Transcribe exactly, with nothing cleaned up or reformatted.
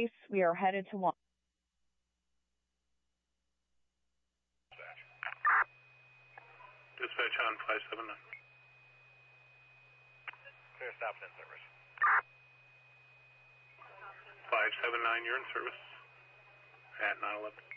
We are headed to launch. Dispatch on five seven nine. Clear stop in service. five seven nine, you're in service at nine eleven.